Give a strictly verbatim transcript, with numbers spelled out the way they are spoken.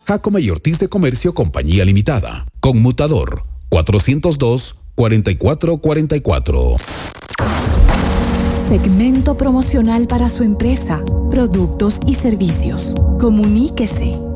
Jacome y Ortiz de Comercio Compañía Limitada. Conmutador cuatrocientos dos, cuarenta y cuatro cuarenta y cuatro. Segmento promocional para su empresa, productos y servicios. Comuníquese